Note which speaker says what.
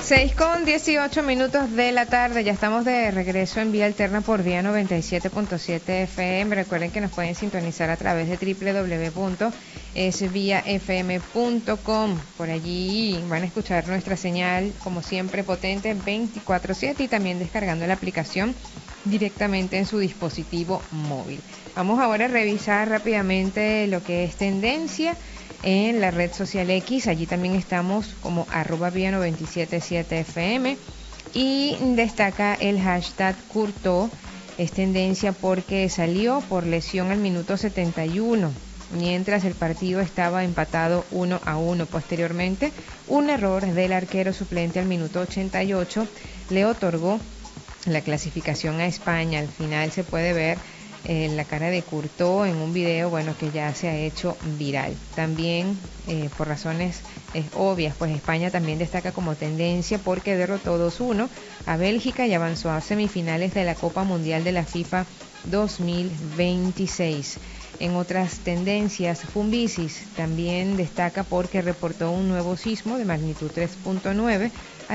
Speaker 1: 6:18 de la tarde, ya estamos de regreso en Vía Alterna por Vía 97.7 FM. Recuerden que nos pueden sintonizar a través de www.esviafm.com. Por allí van a escuchar nuestra señal, como siempre, potente 24/7 y también descargando la aplicación directamente en su dispositivo móvil. Vamos ahora a revisar rápidamente lo que es tendencia en la red social X. Allí también estamos como @vía977fm y destaca el hashtag Courtois. Es tendencia porque salió por lesión al minuto 71, mientras el partido estaba empatado 1-1. Posteriormente, un error del arquero suplente al minuto 88 le otorgó la clasificación a España. Al final se puede ver la cara de Courtois en un video, bueno, que ya se ha hecho viral. También, por razones obvias, pues España también destaca como tendencia porque derrotó 2-1 a Bélgica y avanzó a semifinales de la Copa Mundial de la FIFA 2026. En otras tendencias, Fumbisis también destaca porque reportó un nuevo sismo de magnitud 3.9